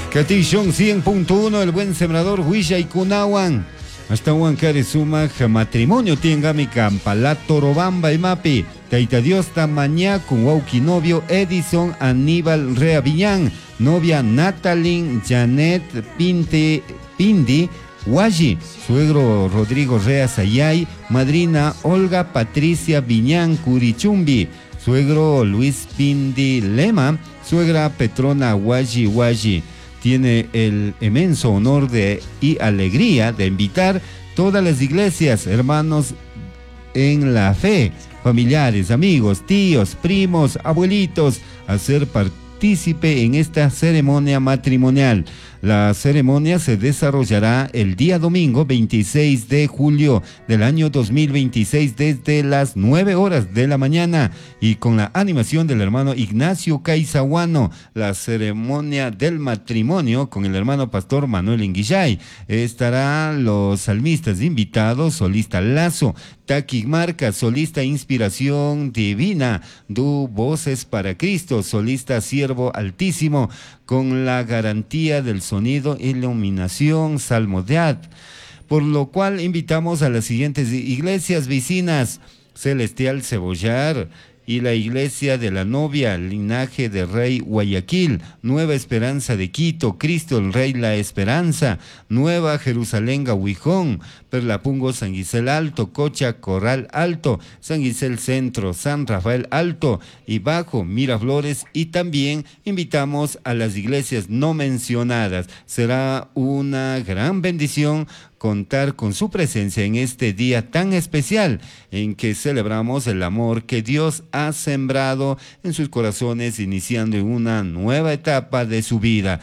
Catillón 100.1, el buen sembrador, Huilla y Cunawan. Hasta Huancare suma matrimonio tiengami campalato Robamba y Mapi. Taita Dios tamaña con Wauki novio Edison Aníbal Rea Viñán. Novia Natalie Janet Pindi Waji. Suegro Rodrigo Rea Sayay. Madrina Olga Patricia Viñán Curichumbi. Suegro Luis Pindi Lema. Suegra Petrona Waji. Tiene el inmenso honor y alegría de invitar todas las iglesias, hermanos en la fe, familiares, amigos, tíos, primos, abuelitos, a ser partícipe en esta ceremonia matrimonial. La ceremonia se desarrollará el día domingo 26 de julio del año 2026 desde las 9 horas de la mañana y con la animación del hermano Ignacio Caizahuano. La ceremonia del matrimonio con el hermano pastor Manuel Inguillay. Estarán los salmistas invitados, solista Lazo, Taki Marca, solista Inspiración Divina, Voces para Cristo, solista Siervo Altísimo, con la garantía del sonido, iluminación, salmodiad. Por lo cual invitamos a las siguientes iglesias vecinas: Celestial Cebollar y la iglesia de la novia, Linaje de Rey Guayaquil, Nueva Esperanza de Quito, Cristo el Rey La Esperanza, Nueva Jerusalén Gahuijón, Perlapungo San Gisel Alto, Cocha Corral Alto, San Gisel Centro, San Rafael Alto y Bajo, Miraflores, y también invitamos a las iglesias no mencionadas. Será una gran bendición contar con su presencia en este día tan especial en que celebramos el amor que Dios ha sembrado en sus corazones, iniciando una nueva etapa de su vida,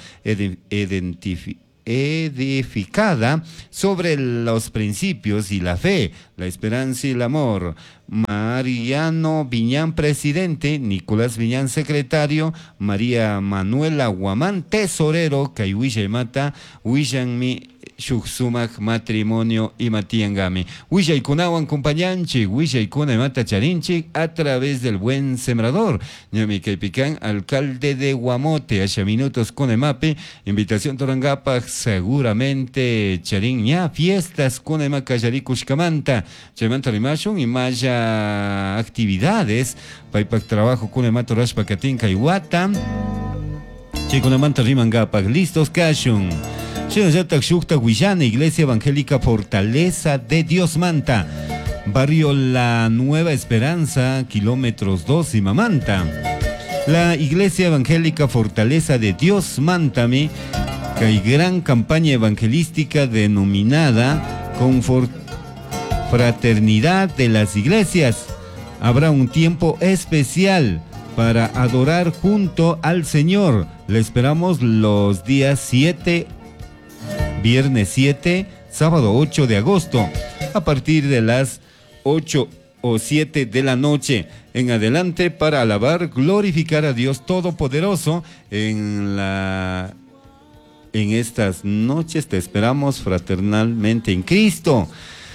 edificada sobre los principios y la fe, la esperanza y el amor. Mariano Viñán, presidente; Nicolás Viñán, secretario; María Manuela Guamán, tesorero; Kaiwisha y Mata, Wishanmi Shuxumaj, matrimonio y Matiangami. Wisha y Kunawan compañanchi, Wisha y Kuna y Mata Charinchi, a través del buen sembrador. Ñami Caipicán, alcalde de Guamote, hacia minutos Kunemape, invitación Torangapa, seguramente Charín, ya fiestas Kunemaca Yarikushkamanta, Chamanta Rimashun y Maya actividades, Paipak trabajo Kunemato Rashpa Katinka y Wata, Chikunamanta Rimangapa, listos Kashun. Iglesia Evangélica Fortaleza de Dios Manta, barrio La Nueva Esperanza, kilómetros 2 y Mamanta. La Iglesia Evangélica Fortaleza de Dios Mántame, que hay gran campaña evangelística denominada Fraternidad de las Iglesias. Habrá un tiempo especial para adorar junto al Señor. Le esperamos los días 7, viernes 7, sábado 8 de agosto, a partir de las 8 o 7 de la noche en adelante, para alabar, glorificar a Dios Todopoderoso. En estas noches te esperamos fraternalmente en Cristo.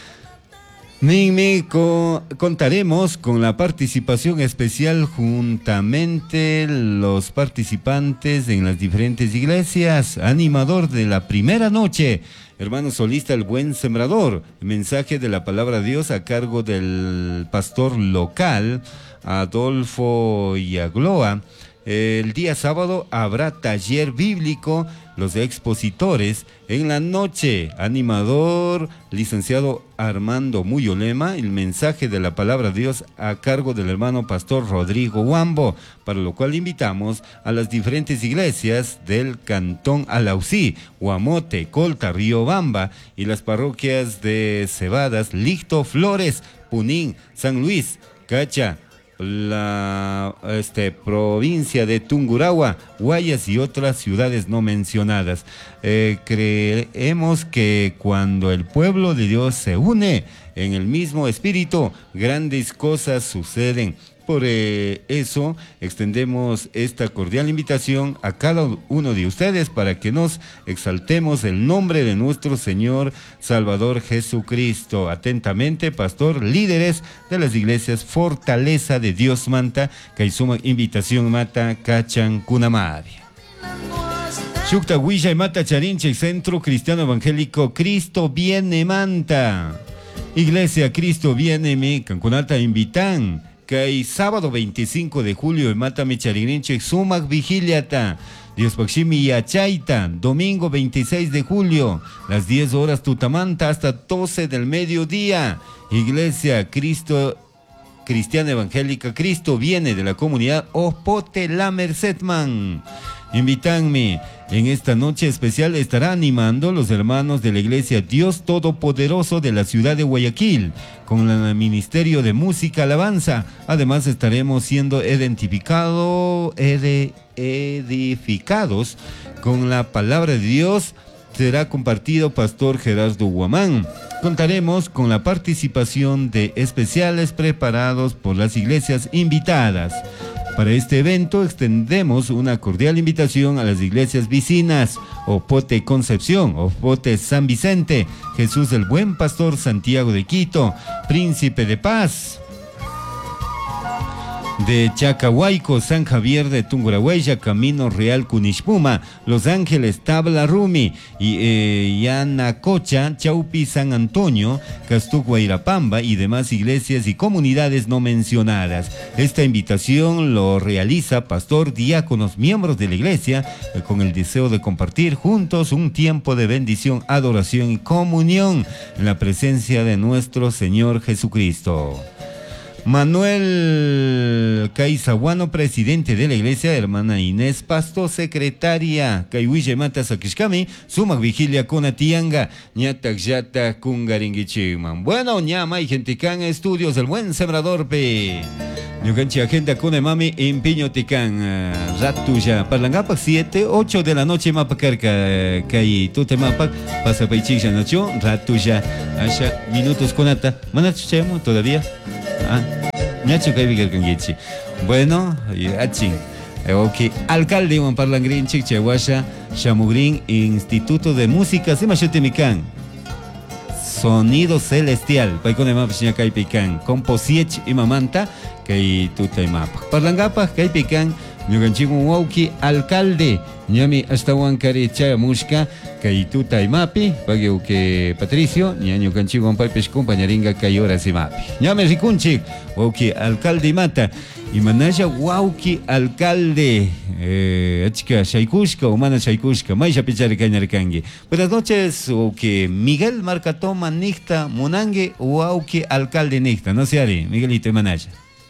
Contaremos con la participación especial juntamente los participantes en las diferentes iglesias. Animador de la primera noche, hermano solista El Buen Sembrador. Mensaje de la palabra de Dios a cargo del pastor local Adolfo Yagloa. El día sábado habrá taller bíblico, los expositores. En la noche, animador, licenciado Armando Muyolema. El mensaje de la palabra de Dios a cargo del hermano pastor Rodrigo Huambo, para lo cual invitamos a las diferentes iglesias del cantón Alausí, Guamote, Colta, Riobamba, y las parroquias de Cebadas, Licto, Flores, Punín, San Luis, Cacha, la provincia de Tungurahua, Guayas y otras ciudades no mencionadas. Creemos que cuando el pueblo de Dios se une en el mismo espíritu, grandes cosas suceden. Por eso extendemos esta cordial invitación a cada uno de ustedes para que nos exaltemos el nombre de nuestro Señor Salvador Jesucristo. Atentamente, pastor, líderes de las iglesias Fortaleza de Dios Manta, Kaizuma Invitación Mata, Cachan, Cunamari. Shukta Huilla y Mata Charinche, Centro Cristiano Evangélico Cristo Viene Manta. Iglesia Cristo Viene Me, Cancunata invitan. Que hay sábado 25 de julio en Mata Charinche, Sumac Vigiliata. Dios Pakshimi Yachaita, domingo 26 de julio, las 10 horas Tutamanta hasta 12 del mediodía. Iglesia Cristiana Evangélica Cristo Viene de la comunidad Ojote La Mercedman. Invitanme, en esta noche especial estará animando los hermanos de la Iglesia Dios Todopoderoso de la ciudad de Guayaquil, con el Ministerio de Música Alabanza. Además estaremos siendo edificados con la palabra de Dios. Será compartido Pastor Gerardo Guamán. Contaremos con la participación de especiales preparados por las iglesias invitadas. Para este evento extendemos una cordial invitación a las iglesias vecinas: Ojote Concepción, Ojote San Vicente, Jesús el Buen Pastor Santiago de Quito, Príncipe de Paz de Chacahuayco, San Javier de Tungurahua, Camino Real Kunishpuma, Los Ángeles Tabla Rumi y Yanacocha, Chaupi San Antonio, Castucua Irapamba y demás iglesias y comunidades no mencionadas. Esta invitación lo realiza pastor, diáconos, miembros de la iglesia, con el deseo de compartir juntos un tiempo de bendición, adoración y comunión en la presencia de nuestro Señor Jesucristo. Manuel Caizahuano, presidente de la iglesia, hermana Inés Pasto, secretaria, Caihuille Mata Sakishkami, Sumac Vigilia Conatianga, Ñatak Yata Kungaringichiman. Bueno, ñama y gente can estudios, el buen sembrador pe. Ñucanchi agenda con mami en Piñoticán, Ratuya, Parlangapak 7, 8 de la noche, Mapacarca, Cai, Tute Mapak, pasa Paichicha Nacho, Ratuya, Asha, minutos conata, Manachuchemo todavía. Bueno, ok, alcalde Juan Parlangrin, Chichewasha, Chamugrin, Instituto de Música, Semachotemican, Sonido Celestial, Paicone Mapachña Caipican, Composiech y Mamanta, Kai Tutaimap, Parlangapa, Caipican, Ñuganchigun Wauki, alcalde, Ñami hasta Huancari Chayamushka, Kaituta y Mapi, Pagueuque Patricio, Ñaño Canchigon Paipes compañeringa Cayora Simapi. Ñame Ricunchi, Wauki, alcalde y Mata, y Manaya Wauki, alcalde, Achka Shaikushka, Humana Shaikushka, Maisha Pichari Cañarcangue. Buenas noches, Wauki, Miguel Marcatoma Nicta, Munangue, Wauki, alcalde Nicta, no se haré, Miguelito y Manaya.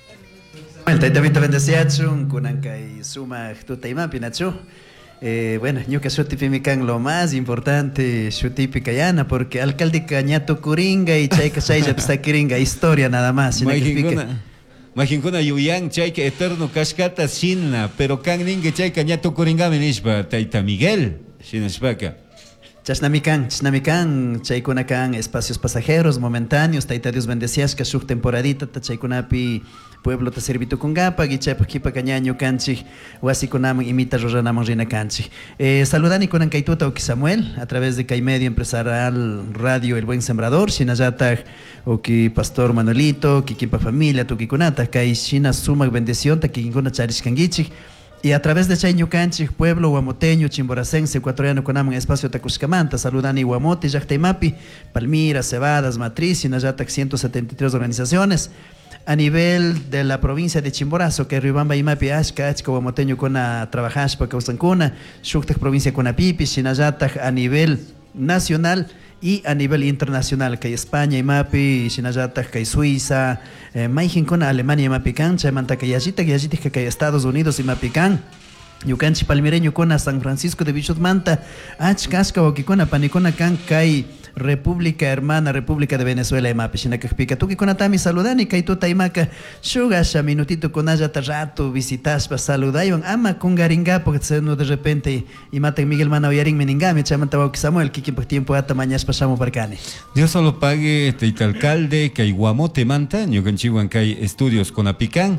El Taitamita Bendeciachun, Kunanka y Suma Tutaimapi Nachu. Bueno, yo que Shutipimican lo más importante, Shutipicayana, porque alcalde Cañato Curinga y Chaika Chaya Psakiringa, historia nada más. Majincuna Yuyang, Chaika Eterno Cascata Shinla, pero Kangninga Chaika Cañato Curinga Menishba, Taita Miguel, Shinashpaka. Chasnamican, Chaikunacan, espacios pasajeros, momentáneos, Taita Dios bendecías, que su temporadita, Tachaikunapi, pueblo te servito con gapa, Gichapa, Kipa Cañaño, Canchi, Huasiconam, imita Rosana Rina Canchi. Saludani con Ancaituta Oki Samuel, a través de Caimedia Empresarial Radio El Buen Sembrador, Shinayata, Oki Pastor Manuelito, Kikipa Familia, Tukikunata, Kai Shina Suma Bendición, Takikuna Chariscangichi. Y a través de Chaño Canchi, pueblo guamoteño, chimboracense, ecuatoriano, con espacio Tacuscamanta, Saludani Guamote, Yactaimapi, Palmira, Cebadas, Matriz, Sinayatak, 173 organizaciones. A nivel de la provincia de Chimborazo, que Ribamba y Mapi, Ashka, Guamoteño, con Trabajashpa, Causancuna, Shuktak, provincia con Apipi, Sinayatak, a nivel nacional y a nivel internacional, que hay España y Mapi, Sinayatak, que hay Suiza, Maijin con Alemania y Mapican, Chaimanta, que hay Estados Unidos y Mapican, Yucanchi Palmireño con San Francisco de Bichotmanta, Achkasca o Kikona Panicona Can, Kai República Hermana, República de Venezuela y Mapi, Shinakakpika, Tuki con Atami, Saludani, Kaituta y Maca, Shugasha, minutito con Ayata rato, visitas para saludayon, ama con Garinga, porque se no de repente y mata Miguel Mana Yarin Meningami, Chamanta Bauki Samuel, Kiki por tiempo ata mañas pasamos para Cane. Dios solo pague, Teita alcalde, que hay Guamote Manta, Ñuganchihuan, que hay estudios con Apicán.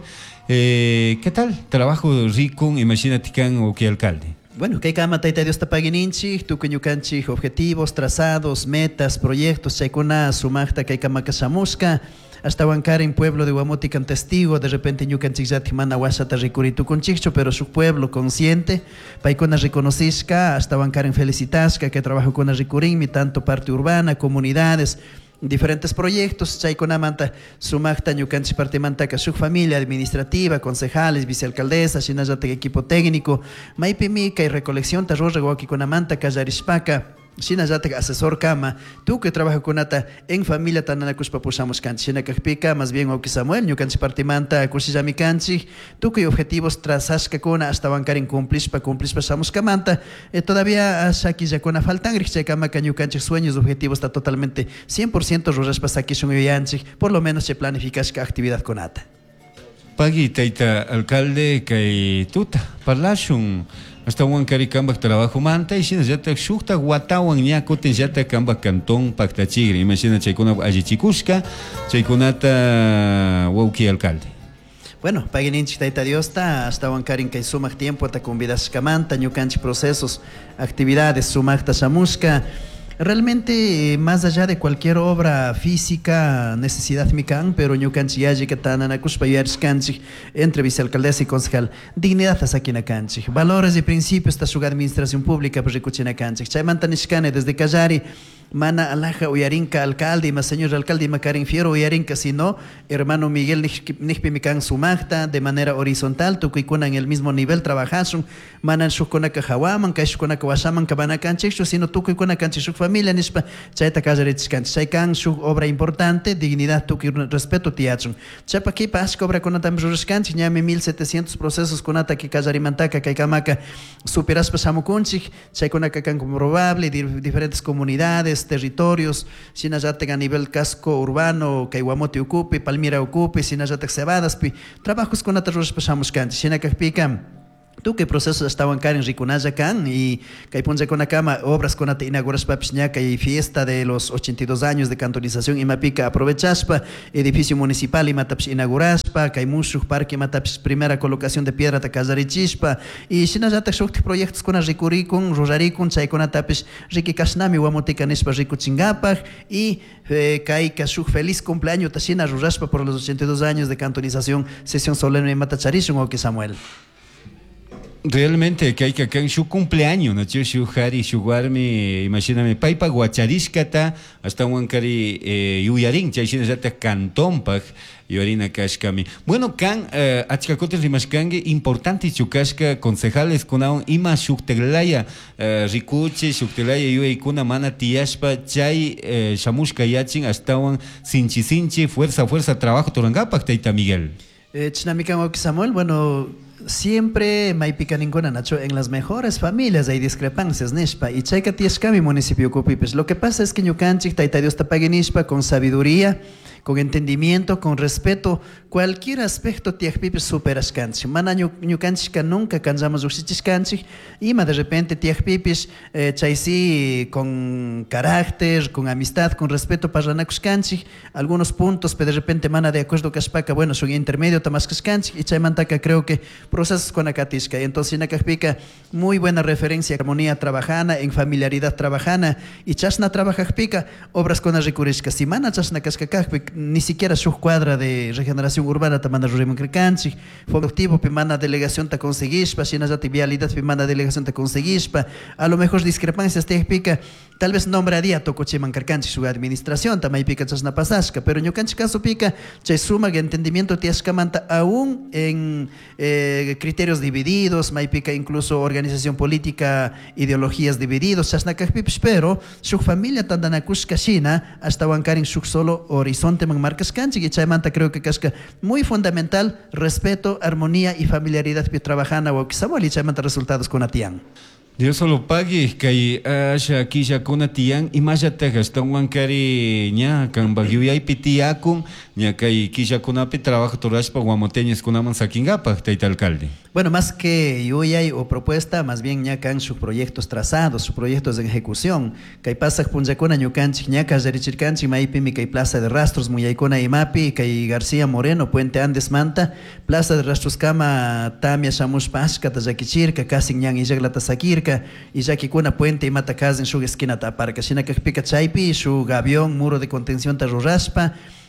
¿Qué tal? Trabajo rico, imagínate can o que alcalde. Bueno, que hay Taita Dios tapaguininchi, tu Yucanchi, objetivos, trazados, metas, proyectos, chaikuna, sumacta, que hay Casamusca, hasta Huancarin, pueblo de Huamotican testigo, de repente ñucanchik mana wasata ricuritu con chicho, pero su pueblo consciente, paikona reconocisca, hasta Huancarin felicitasca, que trabaja con Ricurinmi, tanto parte urbana, comunidades, diferentes proyectos, chaykunamanta sumakta ñukanchik partimantaka su familia administrativa, concejales, vicealcaldesa, shinallata equipo técnico, maypimi kay recolección ta rurra wakikunamanta kallarishpaka, shinallata asesor kama, tú que trabaja kunata en familia tananakushpa pusamos kanchik, shinakakpika más bien Wauki Samuel, ñukanchik partimanta kushillami kanchik, tú que objetivos trazashka kuna hasta Huancarin cumplishpa samuskamanta, todavía shaki yakuna faltan richaykamaka ñukanchik sueños, objetivos está totalmente 100% rurashpa sakishun yuyanchik, por lo menos se planificashka actividad kunata. Pagi taita alcalde kay tuta parlashun hasta Huancarin kambak trabajo manta y shina jata shukta watawan nya koten jata kambak cantón pacta chigre imagina chaykuna allichikushka chaykunata Wauki alcalde. Bueno, pagininchik taita Diosta hasta Huancarin kay sumak tiempo ta convidashkamanta ñukanchik procesos, actividades sumakta shamushka. Realmente, más allá de cualquier obra física, necesidad mikan, pero ñukanchik yaji que tananakushpa yarishkanchik entre vicealcaldesa y concejal, dignidad asakina kanchik, valores y principios ta su administración pública pues rikuchina kanchik. Chaymanta nishkane desde Callari, mana alaja uyarinka alcalde, más señor alcalde makarin fiero uyarinka, sino hermano Miguel nihpi mikan sumakta de manera horizontal, tukuikuna en el mismo nivel trabajasun, manan shukunaka hawaman, kay shukunaka washaman kabana kanchik, sino tukuikuna kanchik shuk familia nispa chayta kallarichkanchik, chaykan shuk obra importante, dignidad tukuy respeto tiachun. Chapa kipa ashka obra kunata rurashkanchik, ñame 1700 procesos kunata ki kallarimantaka kay kamaka superaspa shamukunchik, chaykunaka kan comprobable, diferentes comunidades, territorios, sinayatek a nivel casco urbano, Kaihuamote ocupe, Palmira ocupe, sinayatek cebadas, trabajos con atarros pasamos canti, sinakakpika. Tú que procesos estaban acá en Ricunaya can y Caipunza con la cama, obras con ate inauguras papisñaca y fiesta de los 82 años de cantonización y mapica aprovechaspa, edificio municipal y mataps inauguraspa, Caimushuk parque mataps primera colocación de piedra takazarichispa y sinayata shokti proyectos con Ricuricun, Rosaricun, chay con atapis Ricky Kasnami, Huamotica Nispa Ricu Chingapaj y Kai Kashuk feliz cumpleaños Tashina Ruraspa por los 82 años de cantonización, sesión solemne y matacharisun o que Samuel. Realmente que hay que acá en su cumpleaños, ¿no? Su Hari, su Guarmi, imagíname, Paipa Guacharishkata, hasta Huancari Yuyarin, Chayshina Zata Cantompag, Yorina Kashkami. Bueno, Kan, Achkacotes Rimashkange, importante Chukashka, concejales con aún Ima Shukteglaya, Rikuche, Shuktelaya, Yueikuna, Mana Tiashpa, Chay, Shamushka Yachin, hasta un Sinchi, fuerza, trabajo, Torangapak, Taita Miguel. Chinamikan Samuel, bueno. Siempre maipica ninguna Nacho, en las mejores familias hay discrepancias, Nishpa, y Chayka Tiashkami municipio Cupipes. Lo que pasa es que Ñukanchik, Taita Dios Tapagui Nishpa, con sabiduría, con entendimiento, con respeto, cualquier aspecto Tiajpipes superaskanchik. Mana Ñukanchik nunca cansamos uxichishkanchik, y de repente Tiajpipes, Chaysi con carácter, con amistad, con respeto para Ranakuskanchik, algunos puntos, pero de repente mana de acuerdo Kaspaka, bueno, son intermedio Tamaskuskanchik, y Chaymantaka creo que procesos con Akatishka. Entonces, Nakajpika, muy buena referencia, armonía trabajana, en familiaridad trabajana, y Chasna trabajajpika, obras con Rikurishka. Si mana Chasna Kaskakajpik, ni siquiera su cuadra de regeneración urbana tamana Rurimancricanchi, productivo, pimana delegación ta conseguishpa, Shinazati vialidad, pimana delegación ta conseguishpa, a lo mejor discrepancias Tejpika, tal vez nombraría Tocochimancarcanchi su administración, Tamaypika Chasna Pasashka, pero Ñukanchi caso pica, Chay suma que entendimiento Tiashkamanta aún en criterios divididos, Maipica incluso organización política, ideologías divididos, Chasnakajpips, pero su familia Tandanakushka Shina, hasta Huancarin su solo horizonte man marcas canchi, y Chaymanta creo que casca muy fundamental, respeto, armonía y familiaridad trabajana o Samuel y Chaymanta resultados con Atián. Dios solo pague que haya aquí ya con Atián y más ya te gasta un Huancari ña can bagio y pitiacum ña que quilla con api trabajo toraspa guamoteñas con aman saquingapa taita alcalde. Bueno, más que yuyay o propuesta, más bien ña can sus proyectos trazados, sus proyectos de ejecución. Kay pasak punjacona ñucanchi ña kallarichircanchi maipimi kay Plaza de Rastros muyaykona imapi kay García Moreno Puente Andes Manta Plaza de Rastros Kama Tamia Shamush Pashka tayakichirka casi ñan illaglata sakirka iyakikuna Puente imata kazen su esquina taparka shinakakpika chaypi su gavión muro de contención taruraspa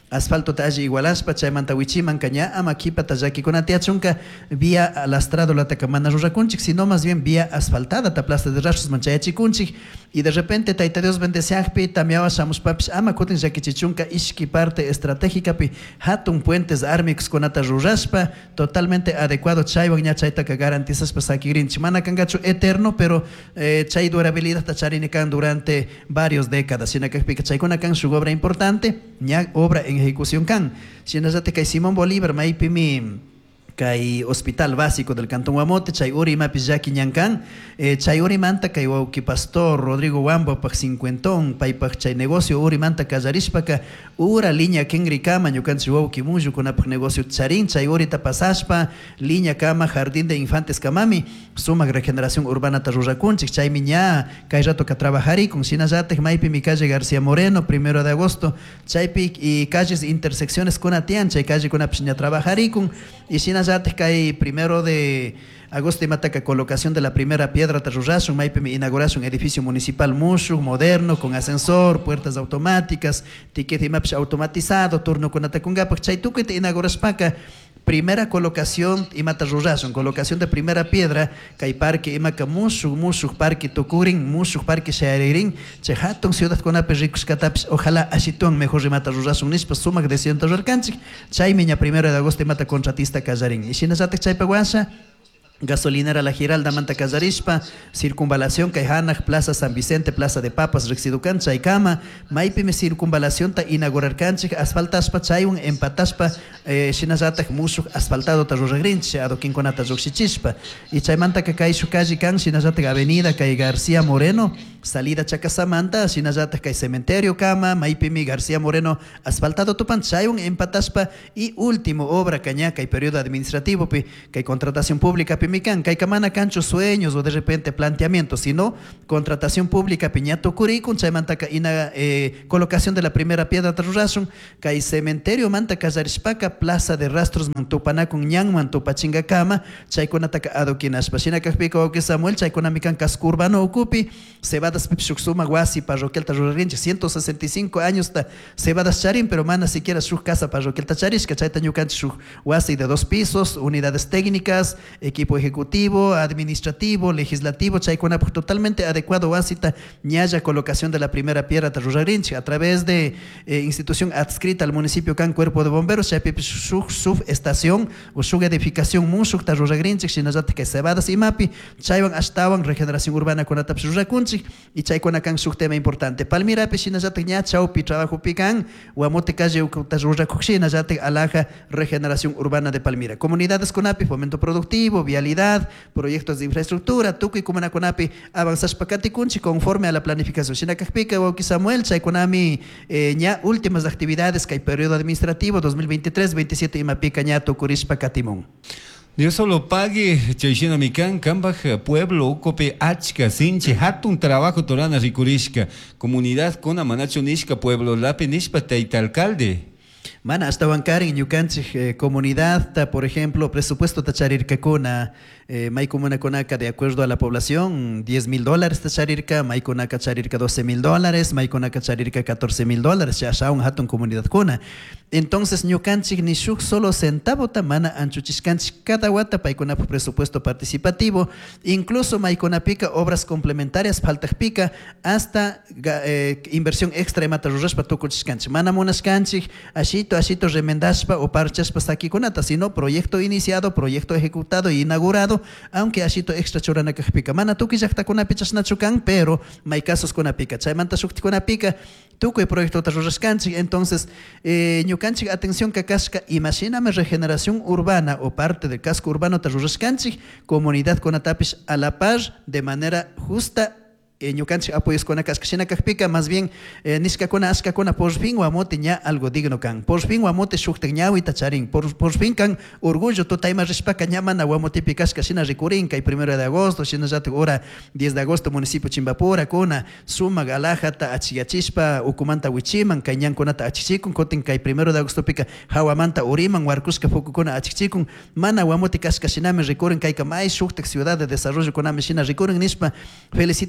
asfalto ta allí igualaspa chaymanta wichiman caña ama kipa tallakikuna tiachunka vía alastrado la takamana rurakunchik, sino más bien vía asfaltada ta plaza de rastros manchayachikunchik, y de repente taita Dios bendeciakpi tamiawa shamus papis ama kutin yakichichunka ishki parte estratégica pi hatun puentes armix konata ruraspa totalmente adecuado chaywan ña chaytaka garantizaspa sakigrinchik mana kangachu eterno, pero chay durabilidad tacharini kan durante varios décadas sina kakpika chaykuna kan su obra importante ña obra en ejecución kan sina zate kay Simón Bolívar maipimi kay hospital básico del Cantón Guamote, chay uri mapis yaki ñankan, chay uri manta kay wauki pastor Rodrigo Wambo pak cincuentón, paypak chay negocio uri manta kallarishpaka, ura línea kenri kama ñukanchik wauki muyu kunapak negocio charin, chay uri tapasashpa, línea kama jardín de infantes kamami, sumak regeneración urbana ta rurakunchik, chay miña kay rato ka trabajarikun, sinallatek maypi mi calle García Moreno, 1 de agosto, chaypi y calles intersecciones kunatian, chay calle kunapish ña trabajarikun, y sinallatek hay 1 de agosto y mataca colocación de la primera piedra tarrurasun, maipemi inauguración edificio municipal musu, moderno, con ascensor, puertas automáticas, ticket y maps automatizado, turno con atacungapak, chaytuque te inauguraspaca, primera colocación y matarrurasun, colocación de primera piedra, kay parque imaka musu parque tukurin, musu parque shaaririn, chehatun ciudad con ape ricos catapis, ojalá ashitun mejor matarrurasun nispa sumak de 100 rarcanchik, chay miña 1 de agosto y mata contratista callarin, y shinazatek chay paguasa, gasolinera La Giralda Manta Casarishpa, circunvalación Caihanaj, Plaza San Vicente, Plaza de Papas, Rexiducan, Chaicama, Maipime circunvalación ta inaugurar canchik, asfaltaspa, Chayun, empataspa, Shinazatak, Musuk, asfaltado ta Ruragrinch, Adoquín Conata Roxichispa, y Chaymanta Cacay Shukaji Can, Shinazatak Avenida, Cay García Moreno, salida Chacasamanta, Shinazatak Cay Cementerio Cama, Maipime García Moreno, asfaltado Tupan, Chayun, empataspa, y último, obra Cañaca y periodo administrativo, Cay contratación pública, Mican, Caikamana Cancho sueños o de repente planteamientos, sino contratación pública Piñato Curicun, Chaymantaca colocación de la primera piedra Tarurasun, Cai cementerio Manta Casarishpaca, plaza de rastros Mantupanacun Ñan, Mantupachingacama, Chayconataca Adoquinashpa, Shinacajpico que Samuel, Chayconamican Casco Urbano Ocupi, Cebadas Pipshuxuma Guasi, Parroquial Tarurarinche, 165 años Cebadas Charin, pero mana siquiera su casa Parroquial Tacharishka, Chaytañucan su Guasi de 2 pisos, unidades técnicas, equipo ejecutivo, administrativo, legislativo, chaycona totalmente adecuado, asita ñaya colocación de la primera piedra Tarrurarinche, a través de institución adscrita al municipio Can Cuerpo de Bomberos, chaypip subestación o subedificación musuk Tarrurarinche, shinazate que cebadas y mapi, chaywan ashtawan regeneración urbana con atapsurrakunchik, y chaycona can su tema importante. Palmira pe shinazate ña chaupi trabajo pican, guamote calle Tarrurakuxi, shinazate alaja regeneración urbana de Palmira. Comunidades con api, fomento productivo, vialidad, proyectos de infraestructura, tuku y kumana konapi avanzas pakati kunchi conforme a la planificación. Shinakakpika wauki Samuel, chaykonami ña últimas actividades que hay periodo administrativo 2023-27 y mapika ña tukurishpa katimon. Dios solo pague, Chayshina Mikan, Kambaj, pueblo, Ucope, Achka, Sinche, Hatun, trabajo, Torana, Rikurishka, comunidad, Kona, Manachonishka, pueblo, Lape, Nishpa, Taita, alcalde. Mana, hasta bancar en Yucanchik, comunidad, por ejemplo, presupuesto tacharirka kuna, Maikumuna Konaka, de acuerdo a la población, $10,000 tacharirka, Maikunaka charirka $12,000, Maikunaka charirka $14,000, ya un hatun comunidad kuna. Entonces, Ñucanchik ni shuk solo centavo tamana anchuchiscanchik cada wata paikunapu presupuesto participativo, incluso Maikunapika obras complementarias faltajpika hasta inversión extra mata rurashpa tukuchiscanchik. Mana monascanchik, ashito remendashpa o parchashpa sakikunata, sino proyecto iniciado, proyecto ejecutado e inaugurado, aunque ashito extra choranakajpika. Mana tuki llaqtakunapi chasnachukan, pero may casos kunapika. Chaymanta shuktikunapika, tukuy proyecto tarurashcanchik. Entonces, Ñucanchik, atención kakashka, imagíname regeneración urbana o parte del casco urbano tarurashcanchik, comunidad kunatapish a la par, de manera justa, Ñucanchik apoyos con Akashkashina Kakpika, más bien Niskakona Ashkakona, por fin Guamote ña algo digno can, por fin Guamote Shukteñawi Tacharin, por fin can orgullo Totaima Rispaka Ñamana Guamote Pikashkashina Rikurinka, y 1 de agosto, Shinazate hora 10 de agosto, municipio Chimbapura, Kona, Suma, Galajata, Achiyachispa, Ukumanta Wichiman, Kañan Konata Achichikun, Kotinka, y 1 de agosto Pika, Hawamanta Uriman, Huarkuska Fukukona Achichikun, Mana Guamote Kashkashiname Rikurin, Kaika Mai Shuktek, Ciudad de Desarrollo Koname Shina Rikurin Nispa, felicitas Kakuna.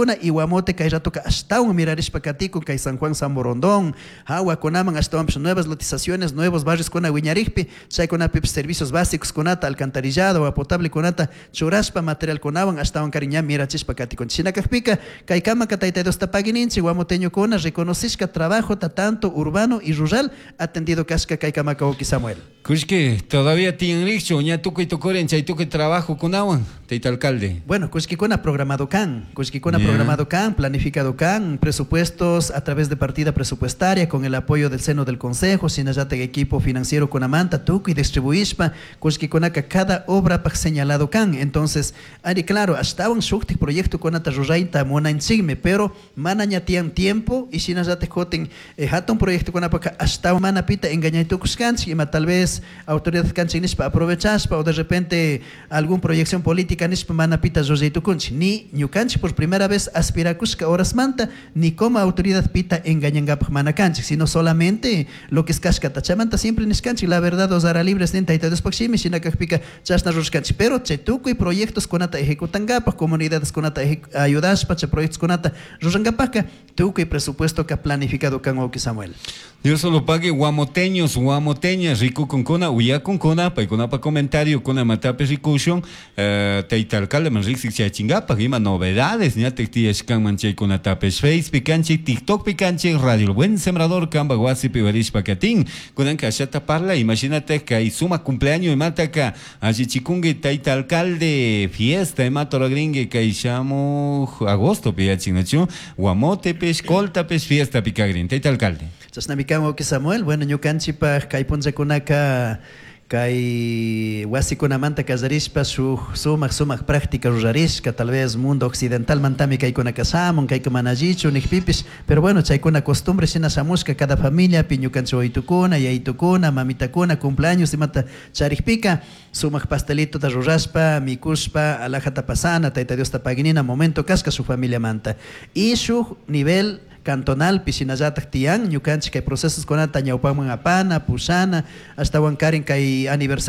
kuna y Guamote kay rato ka ashtawan mirarishpa katiku kay San Juan San Borondón agua kunaman ashtawan nuevas lotizaciones nuevos barrios kuna wiñarikpi chay kunapi servicios básicos kunata alcantarillado agua potable kunata churashpa material kunawan ashtawan kariña mirachishpa katiku chinakakpika kay kama katayta dos tapagininchi guamoteño kuna reconocishka trabajo tanto urbano y rural atendido kashka kay kama kawki Samuel. Kushki, todavía tienen richo, ya tuco y tocoren, chay tuco trabajo con agua, teita alcalde. Bueno, Kushkikuna programado programado can, planificado can, presupuestos a través de partida presupuestaria con el apoyo del seno del consejo, sinayate equipo financiero con amanta, tuco y distribuishpa, Kushkikuna cada obra pa señalado can. Entonces, ari claro, hasta un shukti proyecto con ata ruraita mona en sigme, pero manaña tian tiempo y sinayate joten hata un proyecto con apaka hasta mana pita engañay tucus canchi, y tal vez autoridad canchi nispa aprovechaspa o de repente alguna proyección política nispa mana pita rojeitu kunchi ni ñucanchi por primera vez aspirakushka horas manta ni como autoridad pita engañangap mana canchi sino solamente lo que es kashka tachamanta siempre niscanchi la verdad os hará libres denta ita despachimi sinakakpika chasna roscanchi pero chetuco y proyectos konata ejecutangapa comunidades konata ayudaspa che proyectos konata rosangapaka tuco y presupuesto que planificado kan Oki Samuel. Dios solo pague guamoteños, guamoteñas, rico con cona, uya con cona, pa comentario, con matape ricushon, teita alcalde man rixik chingapa, rima novedades, ya te tías can manche con tapes face, picanche, TikTok picanche, radio, buen sembrador, camba guasi pibarish pacatín, con cachata parla, imagínate que hay suma cumpleaños y mata que allí chikungue teita alcalde, fiesta, y mato la gringue, que hay chamo agosto, piachinacho, guamote, pes, colta, pes, fiesta, picagrin, teita alcalde. Chasnamikamo que Samuel, bueno, ñucanchipa kay punchakunaka kay wasikunamanta kasarishpa sumak práctica rurarishka tal vez mundo occidental mantami kaykuna kasamun kayka manajichu nikpipish pero bueno chaykuna costumbre shina shamushka cada familia piñukanchi waytukuna yaytukuna mamitakuna cumpleaños imata charikpika sumak pastelito ta rurashpa mikushpa alajata pasana tayta Dios tapaginina momento kashka su familia manta y su nivel cantonal piscinallatak tian ñukanchik kay procesos kunata ñawpakman apana pusana hasta wankarin kay aniversario